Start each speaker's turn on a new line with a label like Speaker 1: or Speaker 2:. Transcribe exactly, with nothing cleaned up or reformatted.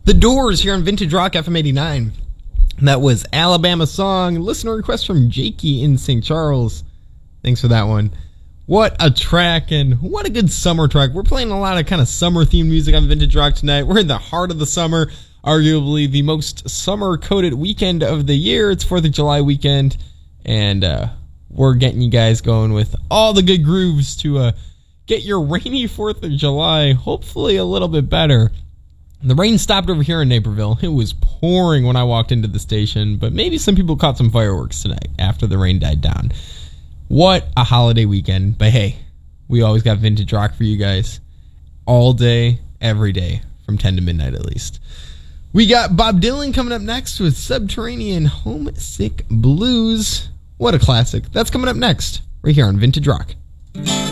Speaker 1: The Doors here on Vintage Rock F M eighty-nine. That was Alabama Song. Listener request from Jakey in Saint Charles. Thanks for that one. What a track, and what a good summer track. We're playing a lot of kind of summer-themed music on Vintage Rock tonight. We're in the heart of the summer, arguably the most summer-coated weekend of the year. It's fourth of July weekend, and uh, we're getting you guys going with all the good grooves to uh, get your rainy fourth of July hopefully a little bit better. The rain stopped over here in Naperville. It was pouring when I walked into the station, but maybe some people caught some fireworks tonight after the rain died down. What a holiday weekend. But hey, we always got Vintage Rock for you guys all day, every day, from ten to midnight at least. We got Bob Dylan coming up next with Subterranean Homesick Blues. What a classic. That's coming up next, right here on Vintage Rock.